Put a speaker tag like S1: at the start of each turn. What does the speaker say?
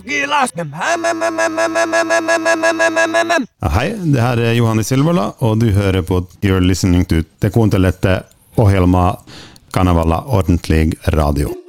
S1: Hei, det her Johannes Silvola, og du hører på You're listening to Te kuuntelette ohjelmaa kanavalla Ordentlig Radio.